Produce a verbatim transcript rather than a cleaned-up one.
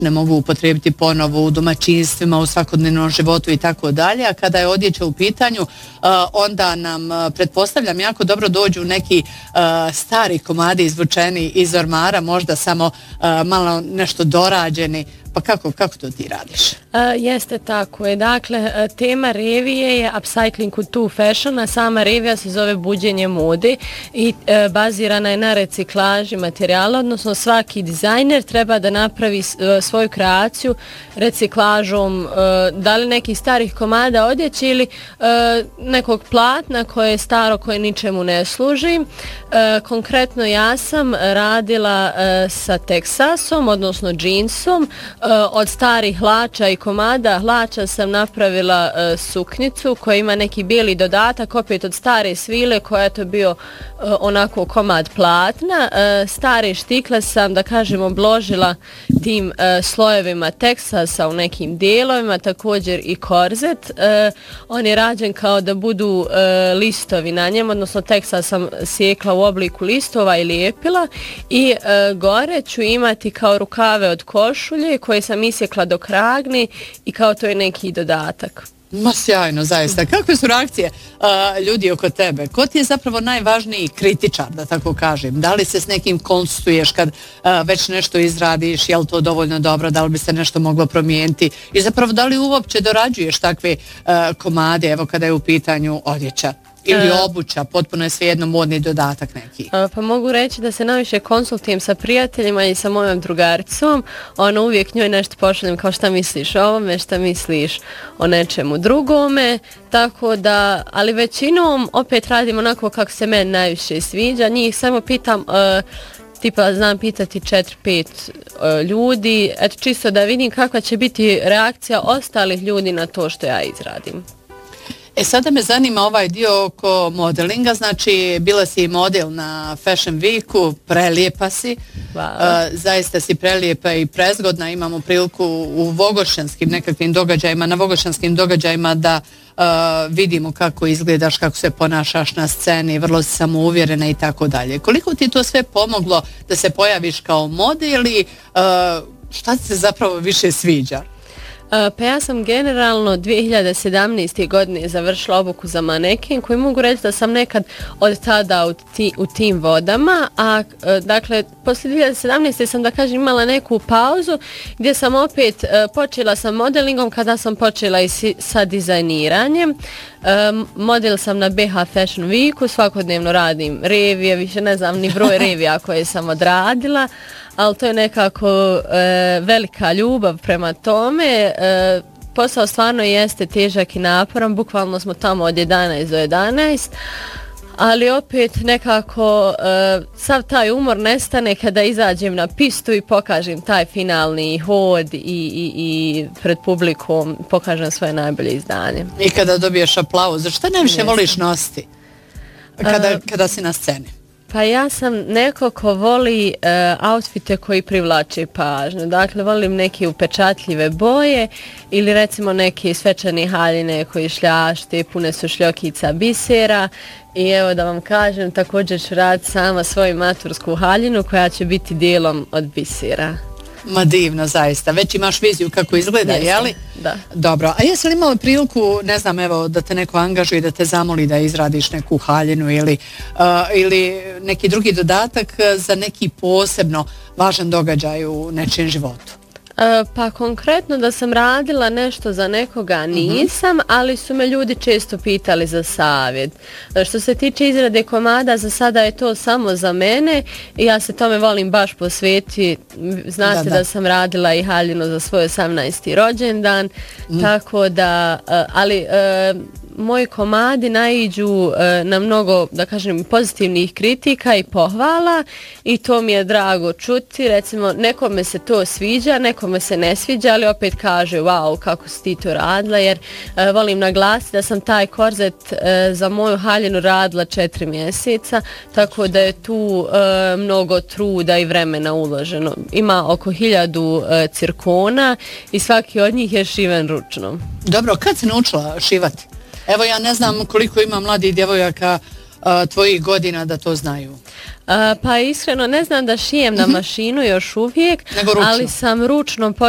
ne mogu upotrijebiti ponovo u domaćinstvima, u svakodnevnom životu i tako dalje, a kada je odjeća u pitanju, onda nam, pretpostavljam, jako dobro dođu neki stari komadi izvučeni iz ormara, možda samo malo nešto dorađeni. Pa kako, kako to ti radiš? Uh, jeste tako je. Dakle, tema revije je upcycling to fashion, a sama revija se zove buđenje mode i uh, bazirana je na reciklaži materijala, odnosno svaki dizajner treba da napravi uh, svoju kreaciju reciklažom uh, da li nekih starih komada odjeće ili uh, nekog platna koje je staro, koje ničemu ne služi. Uh, konkretno ja sam radila uh, sa teksasom, odnosno džinsom. Uh, od starih hlača i komada hlača sam napravila uh, suknjicu koja ima neki bijeli dodatak, opet od stare svile koja je to bio uh, onako komad platna. Uh, stare štikle sam, da kažem, obložila tim uh, slojevima teksasa u nekim dijelovima, također i korzet. Uh, on je rađen kao da budu uh, listovi na njem, odnosno teksas sam sjekla u obliku listova i lijepila i uh, gore ću imati kao rukave od košulje koje sam isjekla do kragni i kao to je neki dodatak. Ma sjajno, zaista. Kakve su reakcije uh, ljudi oko tebe? Ko ti je zapravo najvažniji kritičar, da tako kažem? Da li se s nekim konsultuješ kad uh, već nešto izradiš, je li to dovoljno dobro, da li bi se nešto moglo promijeniti? I zapravo da li uopće dorađuješ takve uh, komade, evo kada je u pitanju odjeća? Ili obuća, potpuno je svejedno modni dodatak neki. Pa mogu reći da se najviše konsultujem sa prijateljima i sa mojom drugaricom. Ono, uvijek njoj nešto pošaljem kao šta misliš o ovome, šta misliš o nečemu drugome. Tako da, ali većinom opet radim onako kako se meni najviše sviđa. Njih samo pitam, uh, tipa znam pitati četiri pet uh, ljudi, eto čisto da vidim kakva će biti reakcija ostalih ljudi na to što ja izradim. E sada me zanima ovaj dio oko modelinga, znači bila si model na Fashion Weeku, prelijepa si, wow. uh, zaista si prelijepa i prezgodna, imamo priliku u vogošanskim nekakvim događajima, na vogošanskim događajima da uh, vidimo kako izgledaš, kako se ponašaš na sceni, vrlo si samouvjerena i tako dalje. Koliko ti to sve pomoglo da se pojaviš kao model i uh, šta ti se zapravo više sviđa? Pa ja sam generalno dvije hiljade sedamnaeste. godine završila obuku za maneken koji mogu reći da sam nekad od tada u, ti, u tim vodama, a dakle poslije dvije hiljade sedamnaeste. sam da kažem imala neku pauzu gdje sam opet počela sa modelingom kada sam počela i si, sa dizajniranjem. Model sam na B H Fashion Weeku, svakodnevno radim revije, više ne znam ni broj revija koje sam odradila, ali to je nekako e, velika ljubav prema tome. E, posao stvarno jeste težak i naporan, bukvalno smo tamo od jedanaest do jedanaest, ali opet nekako e, sav taj umor nestane kada izađem na pistu i pokažem taj finalni hod i, i, i pred publikom pokažem svoje najbolje izdanje. I kada dobiješ aplauz, što najviše Jeste. voliš nositi kada, e, kada si na sceni? Pa ja sam neko ko voli uh, outfite koji privlače pažnju. Dakle, volim neke upečatljive boje ili recimo neke svečane haljine koji šljašte, pune su šljokica bisera. I evo da vam kažem, također ću raditi sama svoju matursku haljinu koja će biti dijelom od bisera. Ma divno, zaista. Već imaš viziju kako izgleda, Jeste, jeli? Da. Dobro. A jesi li imala priliku, ne znam, evo, da te neko angažuje i da te zamoli da izradiš neku haljinu ili, uh, ili neki drugi dodatak za neki posebno važan događaj u nečijem životu? Uh, pa konkretno da sam radila nešto za nekoga nisam, uh-huh. ali su me ljudi često pitali za savjet. Uh, što se tiče izrade komada, za sada je to samo za mene i ja se tome volim baš posvetiti. Znate da, da. da sam radila i haljinu za svoj osamnaesti rođendan, uh-huh. tako da, uh, ali... Uh, moji komadi naiđu e, na mnogo, da kažem, pozitivnih kritika i pohvala i to mi je drago čuti. Recimo, nekome se to sviđa, nekome se ne sviđa, ali opet kaže, wow, kako si ti to radila, jer e, volim naglasiti da sam taj korzet e, za moju haljinu radila četiri mjeseca, tako da je tu e, mnogo truda i vremena uloženo. Ima oko hiljadu e, cirkona i svaki od njih je šiven ručno. Dobro, kad si naučila šivati? Evo ja ne znam koliko ima mladih djevojaka a, tvojih godina da to znaju. A, pa iskreno ne znam da šijem na mašinu još uvijek, ali sam ručno